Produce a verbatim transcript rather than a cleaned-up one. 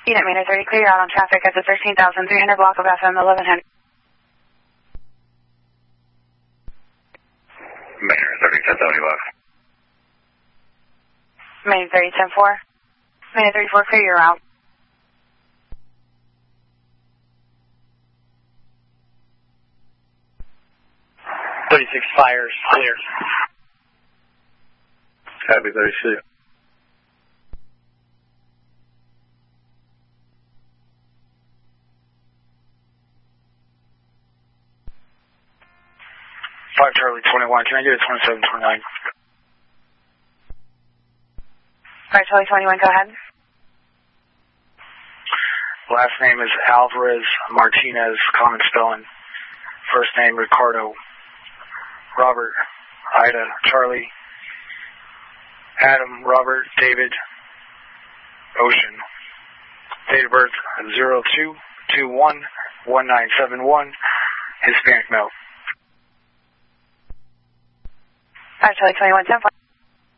Unit Manor thirty, clear out on traffic at the thirteen thousand three hundred block of F M eleven hundred. Manor thirty, ten seventy-five. Manor thirty, ten four. Manor thirty-four, clear your route. thirty-six fires, clear. Copy, thirty-six. five Charlie twenty-one, can I get a twenty-seven twenty-nine? five Charlie twenty-one, go ahead. Last name is Alvarez Martinez, common spelling. First name Ricardo. Robert, Ida, Charlie, Adam, Robert, David, Ocean. Date of birth zero two two one one nine seven one, Hispanic male. five Charlie twenty-one, ten four.